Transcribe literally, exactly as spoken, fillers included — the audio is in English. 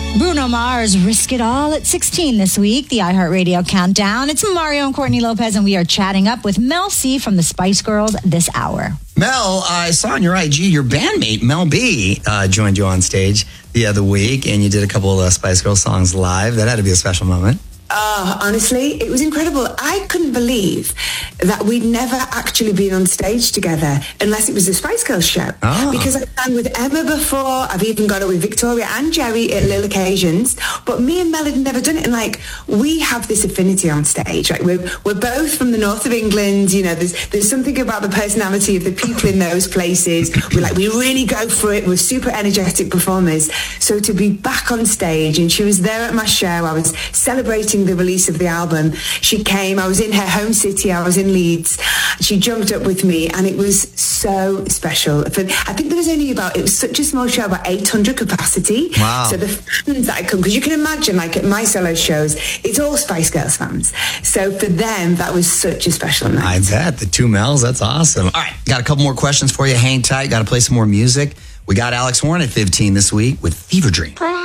Bruno Mars, Risk It All at sixteen this week, the iHeartRadio Countdown. It's Mario and Courtney Lopez, and we are chatting up with Mel C from the Spice Girls this hour. Mel, I saw on your I G, your bandmate, Mel B, uh, joined you on stage the other week, and you did a couple of uh, Spice Girls songs live. That had to be a special moment. Oh, honestly, it was incredible. I couldn't believe that we'd never actually been on stage together unless it was the Spice Girls show. Oh. Because I've sang with Emma before. I've even got it with Victoria and Jerry at little occasions. But me and Mel had never done it. And, like, we have this affinity on stage. Like, we're, we're both from the north of England. You know, there's there's something about the personality of the people in those places. We like, we really go for it. We're super energetic performers. So to be back on stage, and she was there at my show. I was celebrating the release of the album. She came, I was in her home city, I was in Leeds. She jumped up with me, and it was so special. I think there was only about, it was such a small show, about eight hundred capacity. Wow. So the fans that come, because you can imagine, like at my solo shows, it's all Spice Girls fans. So for them, that was such a special night. I bet. The two Mels, that's awesome. All right, got a couple more questions for you. Hang tight, got to play some more music. We got Alex Horne at fifteen this week with Fever Dream.